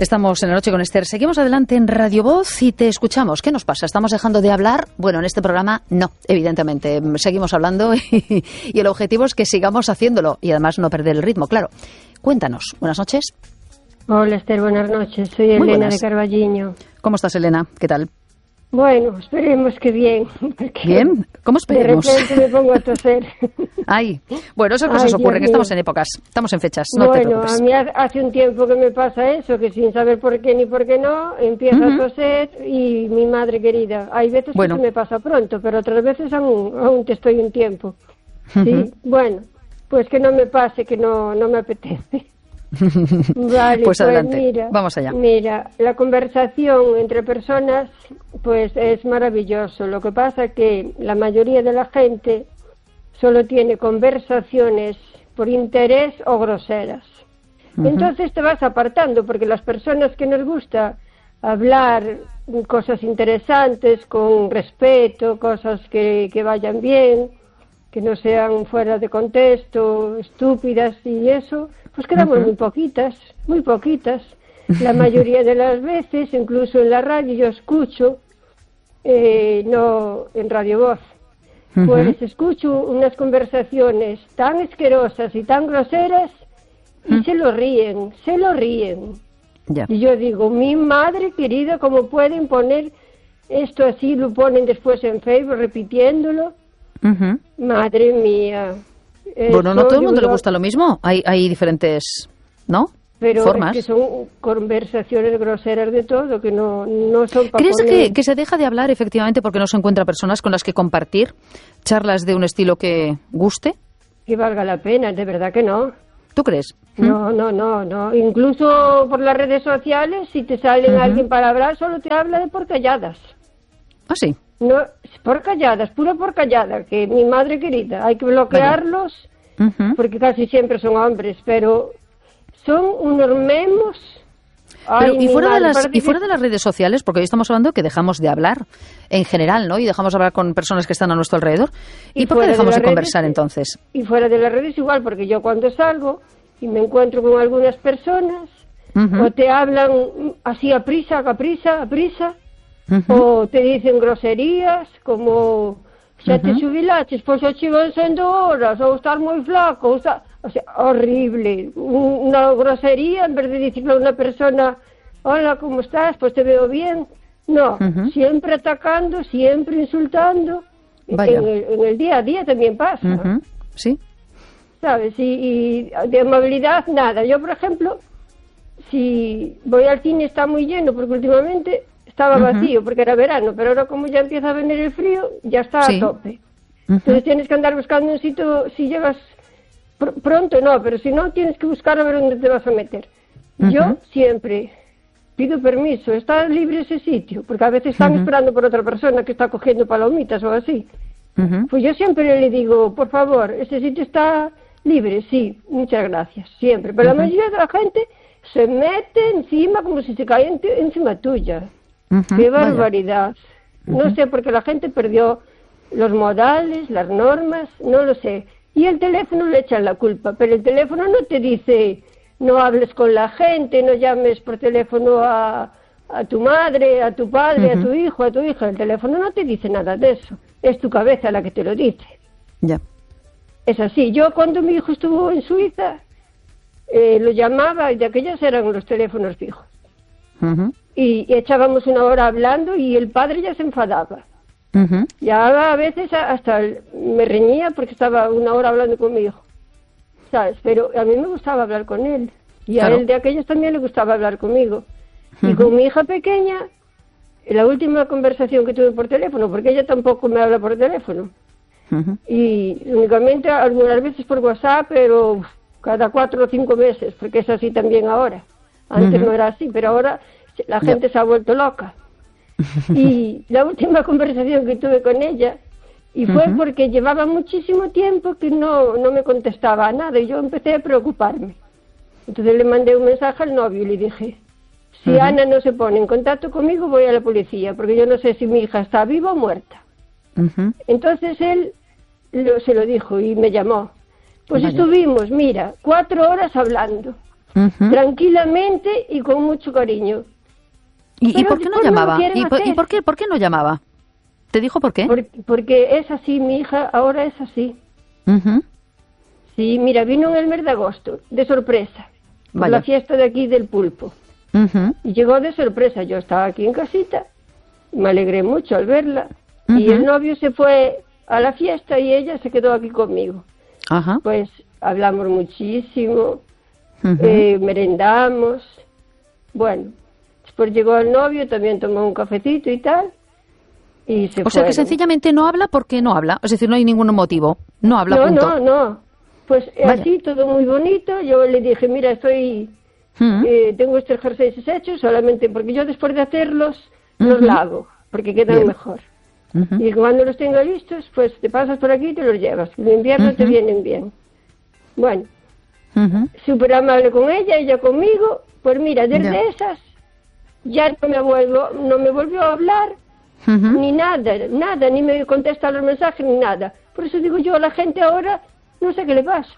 Estamos en La Noche con Esther. Seguimos adelante en Radio Voz y te escuchamos. ¿Qué nos pasa? ¿Estamos dejando de hablar? Bueno, en este programa no, evidentemente. Seguimos hablando y el objetivo es que sigamos haciéndolo y además no perder el ritmo, claro. Cuéntanos. Buenas noches. Hola, Esther. Buenas noches. Soy Elena de Carballiño. ¿Cómo estás, Elena? ¿Qué tal? Bueno, esperemos que bien. ¿Bien? ¿Cómo esperemos? De repente me pongo a toser. Ay, bueno, esas cosas ocurren, estamos en épocas, estamos en fechas, no te preocupes. Bueno, a mí hace un tiempo que me pasa eso, que sin saber por qué ni por qué no, empiezo a toser y mi madre querida, hay veces que se me pasa pronto, pero otras veces aún te estoy un tiempo. Sí, bueno, pues que no me pase, que no me apetece. Vale, pues adelante, mira, vamos allá. Mira, la conversación entre personas pues es maravilloso. Lo que pasa es que la mayoría de la gente solo tiene conversaciones por interés o groseras. Entonces te vas apartando, porque las personas que nos gusta hablar cosas interesantes, con respeto, cosas que vayan bien, que no sean fuera de contexto, estúpidas y eso, pues quedamos muy poquitas. La mayoría de las veces, incluso en la radio, yo escucho, no en Radio Voz, pues escucho unas conversaciones tan asquerosas y tan groseras y se lo ríen. Ya. Y yo digo, mi madre querida, ¿cómo pueden poner esto así? Lo ponen después en Facebook repitiéndolo. Madre mía. Bueno, no todo el mundo le gusta lo mismo. Hay diferentes, ¿no? Pero formas. Es que son conversaciones groseras de todo, que no son para ¿Crees poner... que se deja de hablar efectivamente porque no se encuentra personas con las que compartir charlas de un estilo que guste? Que valga la pena, de verdad que no. ¿Tú crees? No. Incluso por las redes sociales, si te sale alguien para hablar, solo te habla de por calladas. ¿Ah, sí? No, por calladas, pura por callada, que mi madre querida, hay que bloquearlos, porque casi siempre son hombres, pero son unos memos. Pero, y fuera de las redes sociales, porque hoy estamos hablando que dejamos de hablar en general, ¿no? Y dejamos de hablar con personas que están a nuestro alrededor. ¿Y por qué dejamos de conversar entonces? Y fuera de las redes igual, porque yo cuando salgo y me encuentro con algunas personas, o te hablan así a prisa, o te dicen groserías como xa te xubilaches, pois xa chevan sendo horas, ou estar moi flaco, o sea, horrible, una grosería en vez de decirle a una persona, hola, ¿cómo estás? Pues te veo bien. No, siempre atacando, siempre insultando. En el día a día también pasa. Sí. ¿Sabes? Y de amabilidad, nada. Yo, por ejemplo, si voy al cine está muy lleno, porque últimamente estaba vacío, porque era verano, pero ahora como ya empieza a venir el frío, ya está a tope. Entonces tienes que andar buscando un sitio, si llegas pronto no, pero si no, tienes que buscar a ver dónde te vas a meter. Yo siempre pido permiso, ¿está libre ese sitio? Porque a veces están esperando por otra persona que está cogiendo palomitas o así. Pues yo siempre le digo, por favor, ¿ese sitio está libre? Sí, muchas gracias, siempre. Pero la mayoría de la gente se mete encima como si se cae encima tuya. ¡Qué barbaridad! No sé, porque la gente perdió los modales, las normas, no lo sé. Y el teléfono le echan la culpa, pero el teléfono no te dice no hables con la gente, no llames por teléfono a tu madre, a tu padre, a tu hijo, a tu hija. El teléfono no te dice nada de eso. Es tu cabeza la que te lo dice. Ya. Es así. Yo cuando mi hijo estuvo en Suiza, lo llamaba y de aquellos eran los teléfonos fijos. Y echábamos una hora hablando y el padre ya se enfadaba. Ya a veces hasta me reñía porque estaba una hora hablando con mi hijo, ¿sabes? Pero a mí me gustaba hablar con él y a él de aquellos también le gustaba hablar conmigo. Y con mi hija pequeña, la última conversación que tuve por teléfono, porque ella tampoco me habla por teléfono, y únicamente algunas veces por WhatsApp, pero cada 4 o 5 meses, porque es así también ahora. Antes no era así, pero ahora la gente se ha vuelto loca. Y la última conversación que tuve con ella, y fue porque llevaba muchísimo tiempo que no me contestaba a nada, y yo empecé a preocuparme. Entonces le mandé un mensaje al novio y le dije, si Ana no se pone en contacto conmigo, voy a la policía, porque yo no sé si mi hija está viva o muerta. Entonces él se lo dijo y me llamó. Pues estuvimos, mira, 4 horas hablando. tranquilamente y con mucho cariño. ¿Y por qué no llamaba? ¿Y por qué no llamaba? ¿Te dijo por qué? Porque es así, mi hija ahora es así. Sí, mira, vino en el mes de agosto, de sorpresa, por la fiesta de aquí del pulpo. Y llegó de sorpresa, yo estaba aquí en casita, me alegré mucho al verla. Y el novio se fue a la fiesta y ella se quedó aquí conmigo. Pues hablamos muchísimo, merendamos. Bueno, después llegó el novio, también tomó un cafecito y tal. Y se sea que sencillamente no habla porque no habla, es decir, no hay ningún motivo, no habla, punto. No, pues así todo muy bonito. Yo le dije, mira, tengo estos jerseys hechos solamente porque yo después de hacerlos los lavo, porque quedan mejor. Y cuando los tenga listos, pues te pasas por aquí y te los llevas. En invierno te vienen bien. Bueno, súper amable con ella conmigo. Pues mira, desde esas ya no me volvió a hablar, ni nada, ni me contesta los mensajes, ni nada. Por eso digo yo, a la gente ahora, no sé qué le pasa.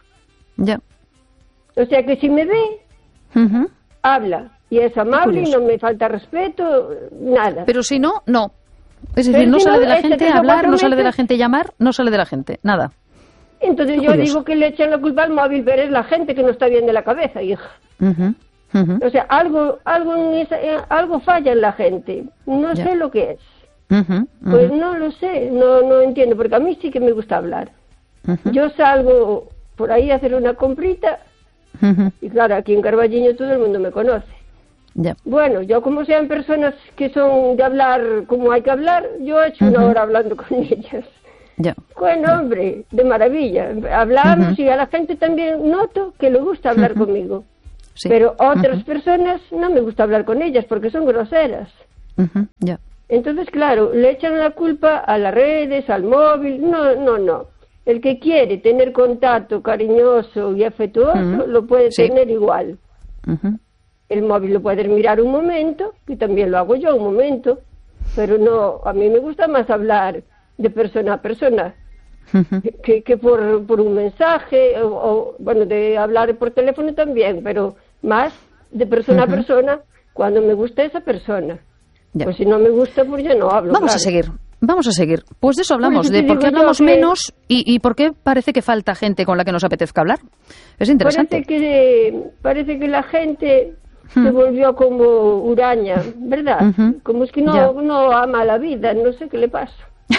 O sea que si me ve, habla. Y es amable y no me falta respeto, nada. Pero si no, no. Es decir, no sale de la gente hablar, no sale de la gente llamar, no sale de la gente, nada. Entonces yo digo que le echan la culpa al móvil, pero es la gente que no está bien de la cabeza, hija. O sea, algo falla en la gente. No sé lo que es. Pues no lo sé, no entiendo, porque a mí sí que me gusta hablar. Yo salgo por ahí a hacer una comprita y claro, aquí en Carballiño todo el mundo me conoce. Bueno, yo como sean personas que son de hablar como hay que hablar, yo he hecho una hora hablando con ellas. Bueno, hombre, de maravilla. Hablamos y a la gente también noto que le gusta hablar conmigo. Pero otras personas no me gusta hablar con ellas porque son groseras. Entonces, claro, le echan la culpa a las redes, al móvil. No. El que quiere tener contacto cariñoso y afectuoso lo puede tener igual. El móvil lo puedes mirar un momento, y también lo hago yo un momento, pero no, a mí me gusta más hablar de persona a persona que por un mensaje, o bueno, de hablar por teléfono también, pero más de persona a persona cuando me gusta esa persona. Pues si no me gusta, pues ya no hablo. Vamos a seguir. Pues de eso hablamos, de por qué hablamos menos y por qué parece que falta gente con la que nos apetezca hablar. Es interesante. Parece que la gente se volvió como huraña, ¿verdad? Como es que no ama la vida, no sé qué le pasa.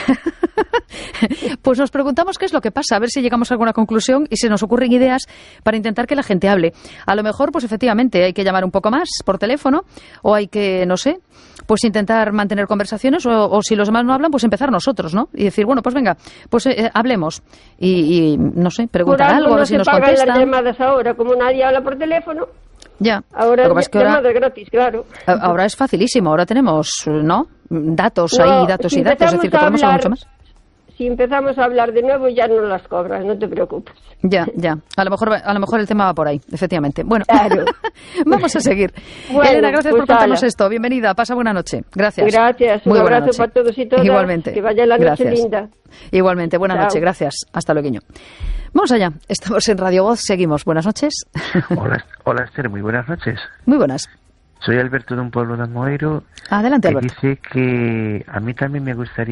Pues nos preguntamos qué es lo que pasa, a ver si llegamos a alguna conclusión y se nos ocurren ideas para intentar que la gente hable. A lo mejor, pues efectivamente, hay que llamar un poco más por teléfono o hay que, no sé, pues intentar mantener conversaciones o si los demás no hablan, pues empezar nosotros, ¿no? Y decir, bueno, pues venga, pues hablemos y no sé, preguntar algo, a ver si nos contestan. Por algo no se pagan las llamadas ahora, como nadie habla por teléfono. Ahora es llamada gratis, claro. Ahora es facilísimo, ahora tenemos, ¿no? Datos ahí, datos y datos, es decir, que podemos hablar mucho más. Si empezamos a hablar de nuevo ya no las cobras, no te preocupes. Ya. A lo mejor el tema va por ahí, efectivamente. Bueno, claro. Vamos a seguir. Bueno, Elena, gracias por contarnos esto. Bienvenida, pasa buena noche. Gracias. Gracias, un abrazo para todos y todas. Igualmente. Que vaya la noche linda. Igualmente, buena noche, gracias. Hasta luego. Vamos allá, estamos en Radio Voz, seguimos. Buenas noches. Hola Esther, muy buenas noches. Muy buenas. Soy Alberto de un pueblo de Amoeiro. Adelante, Alberto. Dice que a mí también me gusta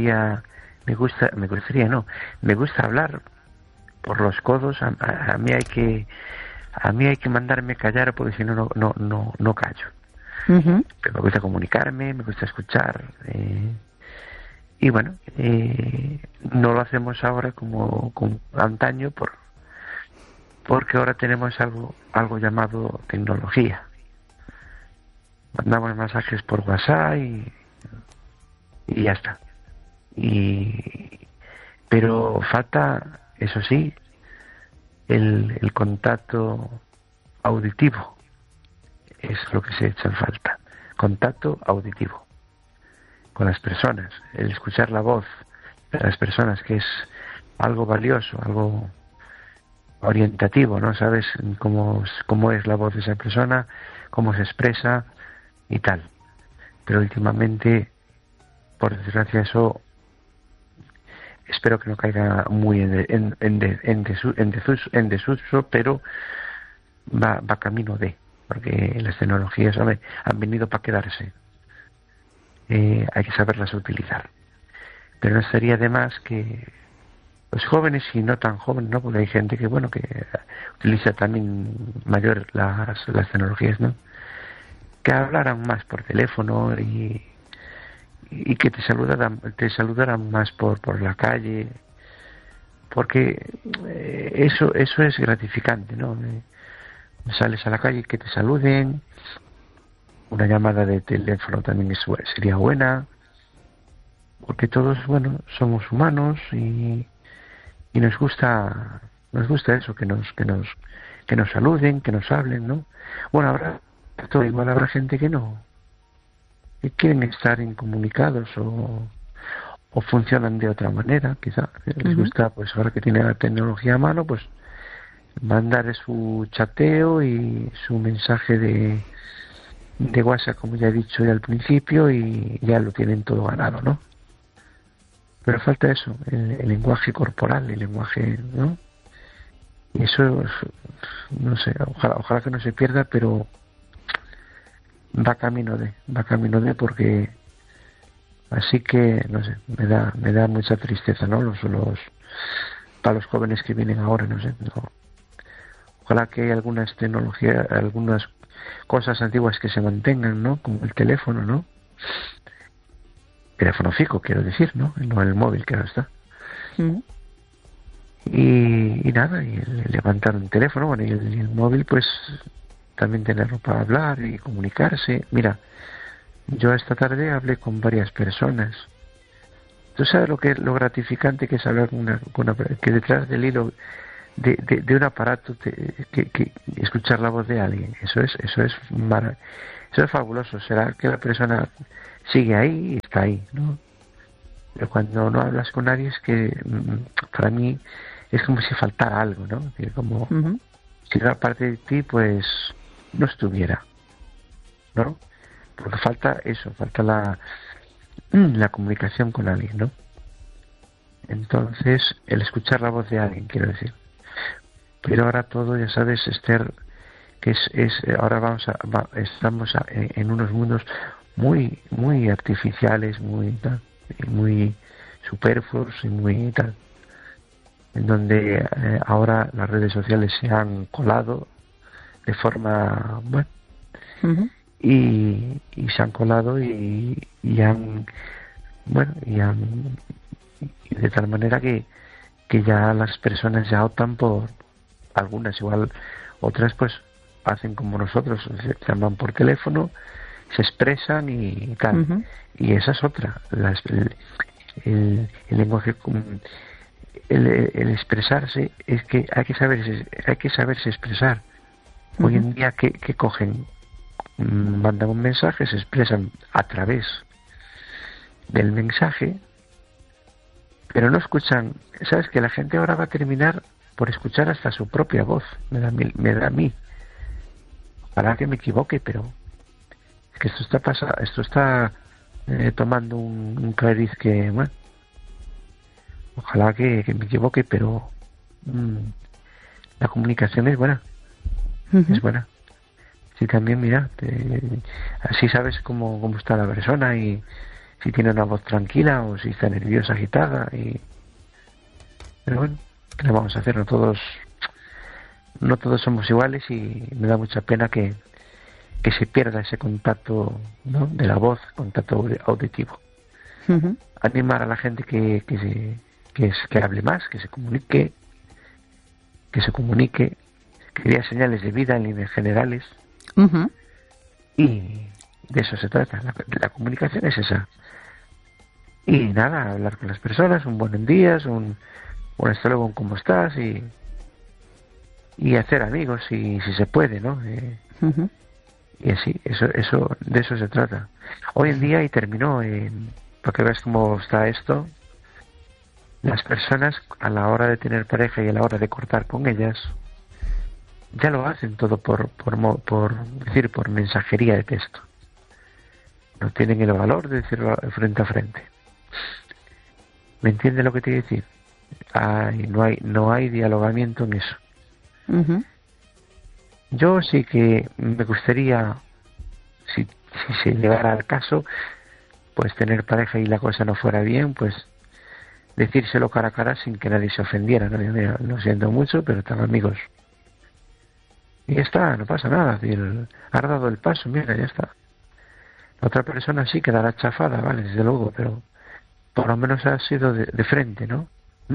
hablar por los codos. A mí hay que mandarme callar porque si no callo. Pero me gusta comunicarme, me gusta escuchar. Y bueno, no lo hacemos ahora como antaño porque ahora tenemos algo llamado tecnología. Mandamos mensajes por WhatsApp y ya está. Pero falta, eso sí, el contacto auditivo. Es lo que se echa en falta. Contacto auditivo con las personas, el escuchar la voz de las personas, que es algo valioso, algo orientativo, ¿no? Sabes cómo es la voz de esa persona, cómo se expresa y tal. Pero últimamente, por desgracia, eso espero que no caiga muy en desuso, pero va camino de. porque las tecnologías, hombre, han venido para quedarse. Hay que saberlas utilizar. Pero no estaría de más que los jóvenes y no tan jóvenes, ¿no? Porque hay gente que, bueno, que utiliza también mayor las tecnologías, ¿no? Que hablaran más por teléfono y que te saludaran más por la calle, porque eso es gratificante, ¿no? Sales a la calle y que te saluden, una llamada de teléfono también sería buena, porque todos, bueno, somos humanos y nos gusta eso, que nos saluden, que nos hablen, ¿no? Bueno, ahora todo igual habrá gente que quieren estar incomunicados o funcionan de otra manera, quizá les gusta, pues ahora que tiene la tecnología a mano, pues mandar su chateo y su mensaje de WhatsApp, como ya he dicho ya al principio, y ya lo tienen todo ganado, ¿no? Pero falta eso, el lenguaje corporal, el lenguaje, ¿no? Y eso, no sé, ojalá que no se pierda, pero va camino de, porque así que, no sé, me da mucha tristeza, ¿no? Para los jóvenes que vienen ahora, no sé, no. Ojalá que hay algunas tecnologías, algunas cosas antiguas que se mantengan, ¿no? Como el teléfono, ¿no? Teléfono fijo, quiero decir, ¿no? No el móvil que ahora está. Y nada, y levantar un teléfono, bueno, y el móvil, pues también tenerlo para hablar y comunicarse. Mira, yo esta tarde hablé con varias personas. ¿Tú sabes lo gratificante que es hablar con una que detrás del hilo de un aparato que escuchar la voz de alguien? Eso es fabuloso. Será que la persona sigue ahí y está ahí, ¿no? Pero cuando no hablas con nadie es que para mí es como si faltara algo, ¿no? Es decir, como si una parte de ti pues no estuviera, ¿no? Porque falta eso, falta la comunicación con alguien, ¿no? Entonces, el escuchar la voz de alguien, quiero decir. Pero ahora todo, ya sabes, Esther, que ahora estamos en unos mundos muy artificiales, muy superfluos y muy tal, en donde ahora las redes sociales se han colado de forma, bueno, y se han colado y de tal manera que ya las personas ya optan por algunas, igual otras pues hacen como nosotros, se llaman por teléfono, se expresan y tal. Y esa es otra, el lenguaje, el expresarse, es que hay que saberse expresar. Hoy en día que cogen, mandan un mensaje, se expresan a través del mensaje, pero no escuchan. Sabes que la gente ahora va a terminar por escuchar hasta su propia voz, me da a mí. Ojalá que me equivoque, pero es que esto está tomando un cariz que, bueno, ojalá que me equivoque, pero la comunicación es buena. Es buena. Sí, también, mira, así sabes cómo está la persona y si tiene una voz tranquila o si está nerviosa, agitada. Pero bueno, ¿qué le vamos a hacer? No todos somos iguales y me da mucha pena que se pierda ese contacto, ¿no?, de la voz, contacto auditivo. Animar a la gente que hable más, que se comunique, que dé señales de vida en líneas generales. Y de eso se trata. La comunicación es esa. Y nada, hablar con las personas, un buen día, un hasta luego, un cómo estás, y hacer amigos si se puede, ¿no? Y así, de eso se trata. Hoy en día, y terminó, para que veas cómo está esto, las personas a la hora de tener pareja y a la hora de cortar con ellas, ya lo hacen todo por mensajería de texto. No tienen el valor de decirlo frente a frente. ¿Me entiendes lo que te quiero decir? No hay dialogamiento en eso. Yo sí que me gustaría, si se llegara al caso, pues tener pareja y la cosa no fuera bien, pues decírselo cara a cara sin que nadie se ofendiera, ¿no? Mira, lo siento mucho, pero están amigos. Y ya está, no pasa nada. Es decir, has dado el paso, mira, ya está. La otra persona sí quedará chafada, vale, desde luego, pero por lo menos ha sido de frente, ¿no?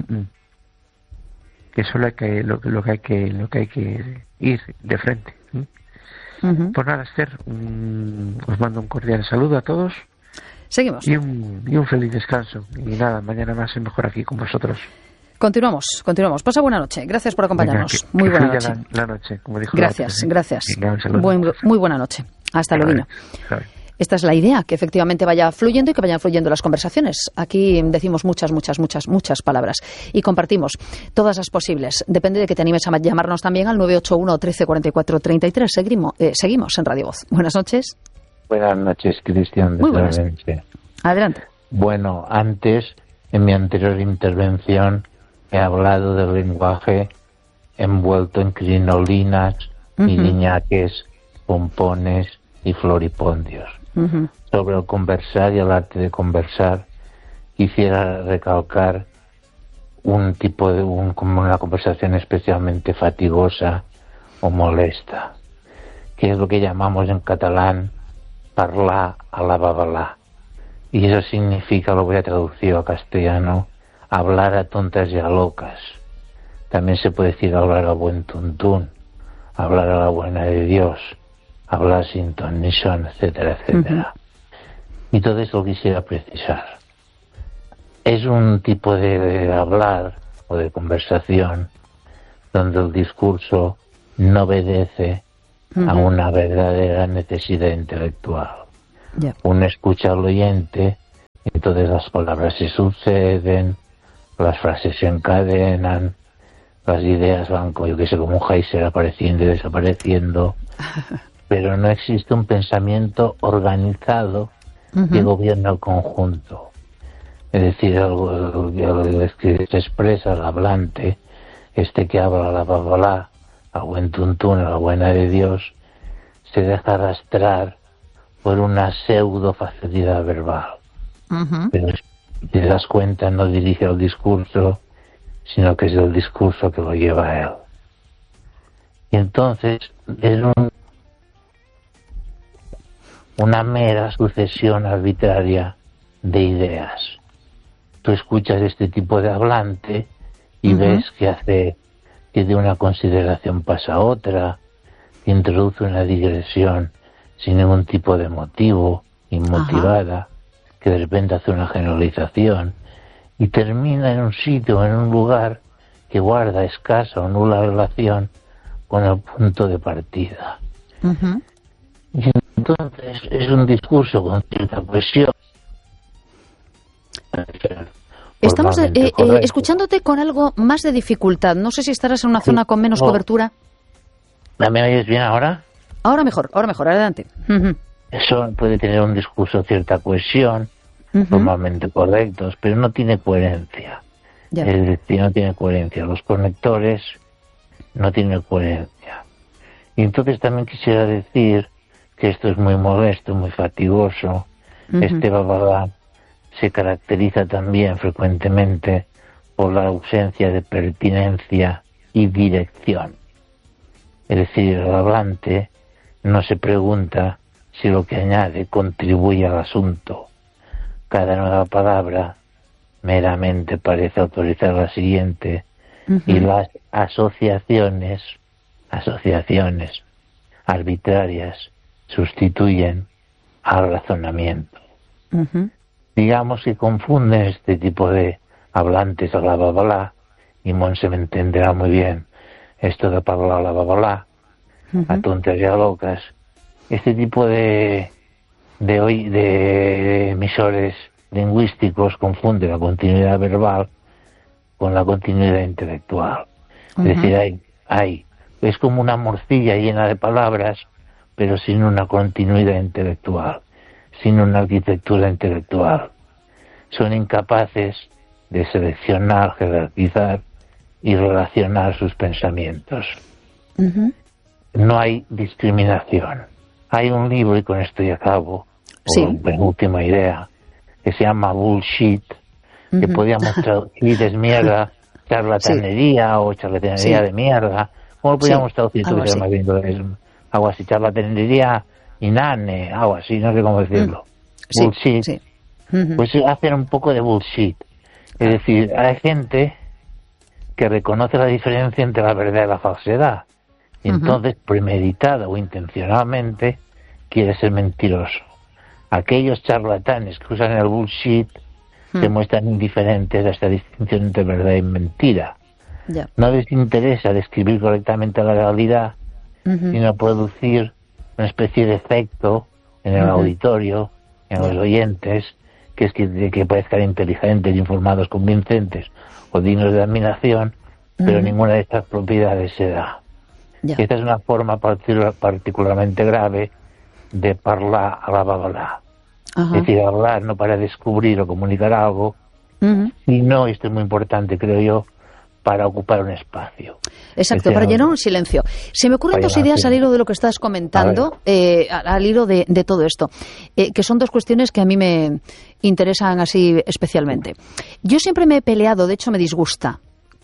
Que eso es lo que hay que ir de frente. Pues nada, Esther, os mando un cordial saludo a todos. Seguimos. Y un feliz descanso. Y nada, mañana más y mejor aquí con vosotros. Continuamos. Pasa buena noche. Gracias por acompañarnos. Venga, muy buena noche. La noche, como dijo gracias. Venga, un saludo. Muy buena noche. Hasta luego. Esta es la idea, que efectivamente vaya fluyendo y que vayan fluyendo las conversaciones. Aquí decimos muchas palabras y compartimos todas las posibles. Depende de que te animes a llamarnos también al 981 13 44 33. Seguimos en Radio Voz. Buenas noches. Buenas noches, Cristian. Muy buenas. Adelante. Bueno, antes, en mi anterior intervención, he hablado del lenguaje envuelto en crinolinas, niñaques, pompones y floripondios. Sobre el conversar y el arte de conversar, quisiera recalcar como una conversación especialmente fatigosa o molesta, que es lo que llamamos en catalán parlar a la babalá. Y eso significa, lo voy a traducir al castellano, hablar a tontas y a locas. También se puede decir hablar a buen tuntún, hablar a la buena de Dios, hablar sin ton ni son, etcétera, etcétera. Y todo eso lo quisiera precisar. Es un tipo de hablar o de conversación donde el discurso no obedece a una verdadera necesidad intelectual. Uno escucha al oyente, entonces las palabras se suceden, las frases se encadenan, las ideas van, como un geyser apareciendo y desapareciendo, pero no existe un pensamiento organizado que gobierna el conjunto. Es decir, el que se expresa, el hablante, que habla la babalá, a buen tuntún, a la buena de Dios, se deja arrastrar por una pseudo facilidad verbal. Pero si te das cuenta, no dirige el discurso, sino que es el discurso que lo lleva a él. Y entonces es una mera sucesión arbitraria de ideas. Tú escuchas este tipo de hablante y ves que de una consideración pasa a otra, que introduce una digresión sin ningún tipo de motivo, inmotivada, que de repente hace una generalización y termina en un sitio, en un lugar que guarda escasa o nula relación con el punto de partida. Y entonces es un discurso con cierta cohesión. Estamos escuchándote con algo más de dificultad. No sé si estarás en una zona con menos cobertura. ¿Me oyes bien ahora? Ahora mejor, adelante. Eso puede tener un discurso cierta cohesión, formalmente correctos, pero no tiene coherencia. Es decir, no tiene coherencia. Los conectores no tienen coherencia. Y entonces también quisiera decir que esto es muy molesto, muy fatigoso. Este bababá se caracteriza también frecuentemente por la ausencia de pertinencia y dirección. Es decir, el hablante no se pregunta si lo que añade contribuye al asunto. Cada nueva palabra meramente parece autorizar la siguiente y las asociaciones arbitrarias sustituyen al razonamiento. Digamos que confunden este tipo de hablantes a la babalá, y Monse me entenderá muy bien esto de hablar a la babalá, a tontas y a locas. Este tipo de emisores lingüísticos confunden la continuidad verbal con la continuidad intelectual. Es decir, es como una morcilla llena de palabras, pero sin una continuidad intelectual, sin una arquitectura intelectual. Son incapaces de seleccionar, jerarquizar y relacionar sus pensamientos. Es no hay discriminación. Hay un libro, y con esto ya acabo, penúltima idea, que se llama Bullshit, que podríamos traducir es mierda, charlatanería o charlatanería de mierda. ¿Cómo lo podríamos traducir? Tú que más bien algo así, charlatanería inane, algo así, no sé cómo decirlo. Bullshit. Sí. Pues hacen un poco de bullshit. Es decir, hay gente que reconoce la diferencia entre la verdad y la falsedad. Y entonces, premeditada o intencionalmente, quiere ser mentiroso. Aquellos charlatanes que usan el bullshit se muestran indiferentes a esta distinción entre verdad y mentira. No les interesa describir correctamente la realidad, sino producir una especie de efecto en el auditorio, en los oyentes, que es que parezcan inteligentes, informados, convincentes o dignos de admiración, pero ninguna de estas propiedades se da. Esta es una forma particularmente grave de parlar a la babalá. Es decir, hablar no para descubrir o comunicar algo, sino, esto es muy importante, creo yo, para ocupar un espacio. Exacto, para llenar un silencio. Se me ocurren dos ideas al hilo de lo que estás comentando, al hilo de todo esto, que son dos cuestiones que a mí me interesan así especialmente. Yo siempre me he peleado, de hecho me disgusta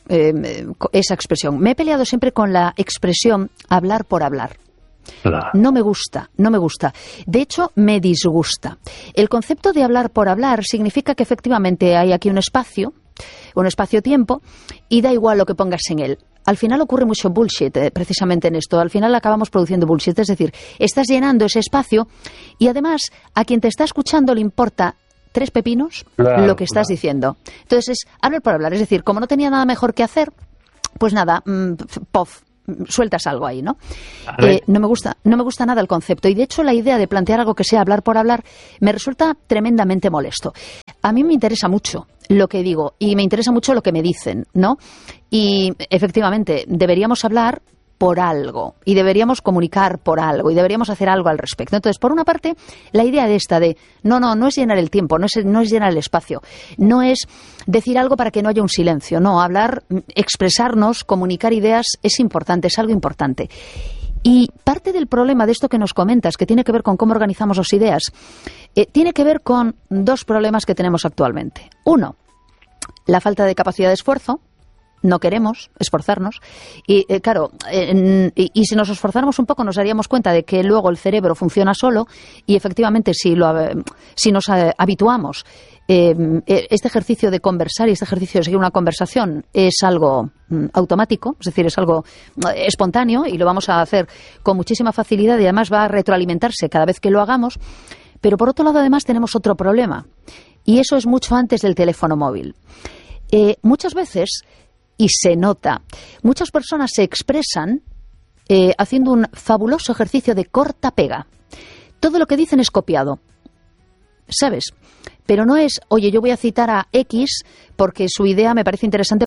esa expresión. Me he peleado siempre con la expresión hablar por hablar. Claro. No me gusta. De hecho, me disgusta. El concepto de hablar por hablar significa que efectivamente hay aquí un espacio-tiempo, y da igual lo que pongas en él. Al final ocurre mucho bullshit, precisamente en esto. Al final acabamos produciendo bullshit. Es decir, estás llenando ese espacio y además a quien te está escuchando le importa 3 pepinos lo que estás diciendo. Entonces es hablar por hablar. Es decir, como no tenía nada mejor que hacer, pues nada, sueltas algo ahí, ¿no? No me gusta nada el concepto, y de hecho la idea de plantear algo que sea hablar por hablar me resulta tremendamente molesto. A mí me interesa mucho lo que digo y me interesa mucho lo que me dicen, ¿no? Y efectivamente deberíamos hablar por algo y deberíamos comunicar por algo y deberíamos hacer algo al respecto. Entonces, por una parte, la idea de esta de no es llenar el tiempo, no es llenar el espacio, no es decir algo para que no haya un silencio, no, hablar, expresarnos, comunicar ideas es importante, es algo importante. Y parte del problema de esto que nos comentas, que tiene que ver con cómo organizamos las ideas, tiene que ver con 2 problemas que tenemos actualmente. Uno, la falta de capacidad de esfuerzo. No queremos esforzarnos y claro, y si nos esforzáramos un poco nos daríamos cuenta de que luego el cerebro funciona solo, y efectivamente si nos habituamos, este ejercicio de conversar y este ejercicio de seguir una conversación es algo automático, es decir, es algo espontáneo y lo vamos a hacer con muchísima facilidad, y además va a retroalimentarse cada vez que lo hagamos. Pero por otro lado además tenemos otro problema, y eso es mucho antes del teléfono móvil. Muchas veces, y se nota, muchas personas se expresan haciendo un fabuloso ejercicio de corta-pega. Todo lo que dicen es copiado, ¿sabes? Pero no es, oye, yo voy a citar a X porque su idea me parece interesante